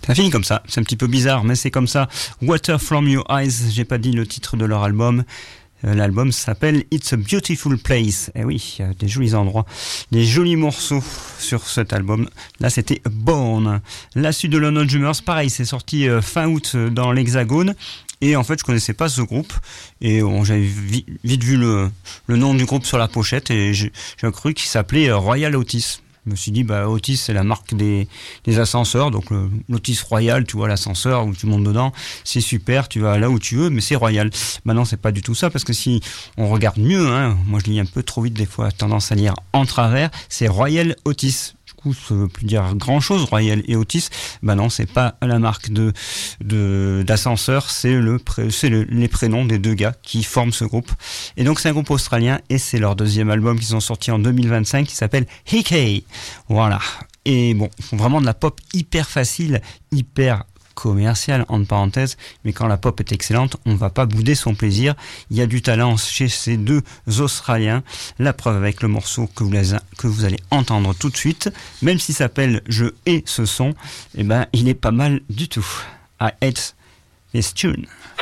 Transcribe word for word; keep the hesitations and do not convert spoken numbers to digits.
Ça finit comme ça, c'est un petit peu bizarre, mais c'est comme ça. Water From Your Eyes, j'ai pas dit le titre de leur album. Euh, l'album s'appelle It's a Beautiful Place. Eh oui, il y a des jolis endroits, des jolis morceaux sur cet album. Là, c'était Born. La suite de London Drummers, pareil, c'est sorti euh, fin août dans l'Hexagone. Et en fait, je connaissais pas ce groupe. Et bon, j'avais vite, vite vu le, le nom du groupe sur la pochette et j'ai, j'ai cru qu'il s'appelait Royal Otis. Je me suis dit, bah, Otis, c'est la marque des, des ascenseurs. Donc, le, l'Otis Royal, tu vois, l'ascenseur où tu montes dedans, c'est super, tu vas là où tu veux, mais c'est Royal. Maintenant, c'est pas du tout ça, parce que si on regarde mieux, hein, moi je lis un peu trop vite des fois, tendance à lire en travers, c'est Royal Otis. Du coup, ça veut plus dire grand chose, Royal et Otis. Bah non, c'est pas la marque de, de, d'ascenseur, c'est le, c'est le, les prénoms des deux gars qui forment ce groupe. Et donc, c'est un groupe australien et c'est leur deuxième album qu'ils ont sorti en deux mille vingt-cinq qui s'appelle Hickey. Voilà. Et bon, ils font vraiment de la pop hyper facile, hyper commercial entre parenthèses, mais quand la pop est excellente, on ne va pas bouder son plaisir. Il y a du talent chez ces deux Australiens. La preuve avec le morceau que vous, les, que vous allez entendre tout de suite, même s'il s'appelle Je hais ce son, eh ben, il est pas mal du tout. I hate this tune.